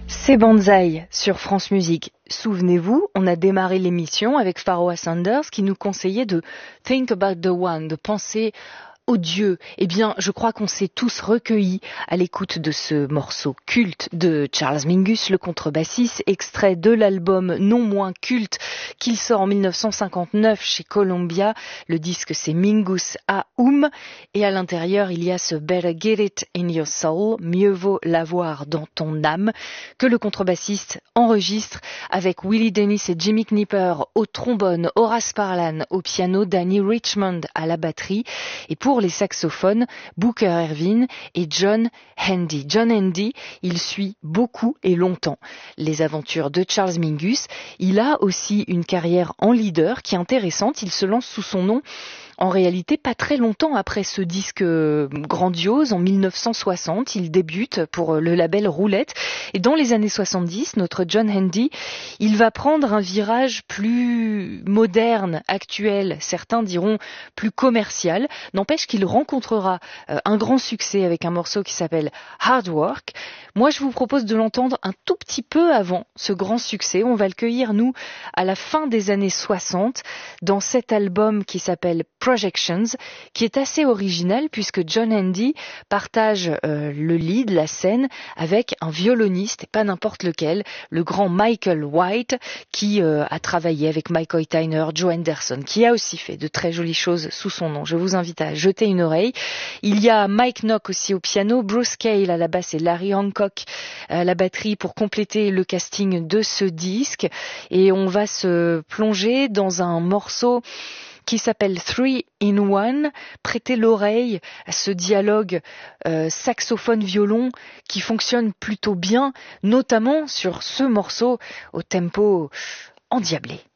C'est Banzai sur France Musique. Souvenez-vous, on a démarré l'émission avec Pharoah Sanders qui nous conseillait de Think About the One, de penser au Dieu. Eh bien, je crois qu'on s'est tous recueillis à l'écoute de ce morceau culte de Charles Mingus, le contrebassiste, extrait de l'album non moins culte qu'il sort en 1959 chez Columbia. Le disque, c'est Mingus à et à l'intérieur, il y a ce Better Get It in Your Soul, mieux vaut l'avoir dans ton âme, que le contrebassiste enregistre avec Willie Dennis et Jimmy Knipper au trombone, Horace Parlan au piano, Danny Richmond à la batterie, et pour les saxophones, Booker Ervin et John Handy. John Handy, il suit beaucoup et longtemps les aventures de Charles Mingus. Il a aussi une carrière en leader qui est intéressante. Il se lance sous son nom en réalité, pas très longtemps après ce disque grandiose, en 1960, il débute pour le label Roulette. Et dans les années 70, notre John Handy, il va prendre un virage plus moderne, actuel, certains diront plus commercial. N'empêche qu'il rencontrera un grand succès avec un morceau qui s'appelle Hard Work. Moi, je vous propose de l'entendre un tout petit peu avant ce grand succès. On va le cueillir, nous, à la fin des années 60, dans cet album qui s'appelle Projections, qui est assez original puisque John Handy partage le lead, la scène, avec un violoniste, et pas n'importe lequel, le grand Michael White, qui a travaillé avec Mike Hoytiner, Joe Henderson, qui a aussi fait de très jolies choses sous son nom. Je vous invite à jeter une oreille. Il y a Mike Knock aussi au piano, Bruce Cale à la basse et Larry Hancock à la batterie pour compléter le casting de ce disque. Et on va se plonger dans un morceau qui s'appelle Three in One. Prêtez l'oreille à ce dialogue saxophone-violon qui fonctionne plutôt bien, notamment sur ce morceau au tempo endiablé.